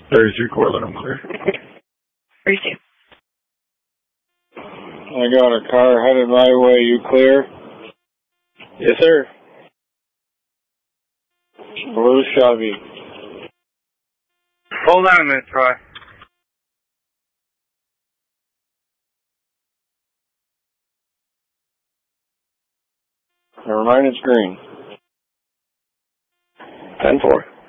33 Cortland, I'm clear. 32. I got a car headed my way. You clear? Yes, sir. Blue Chevy. Hold on a minute, Troy. Never mind, it's green. 10-4.